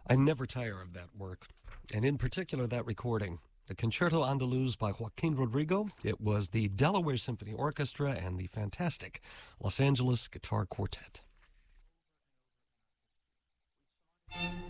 I never tire of that work, and in particular that recording. The Concerto Andaluz by Joaquin Rodrigo. It was the Delaware Symphony Orchestra and the fantastic Los Angeles Guitar Quartet.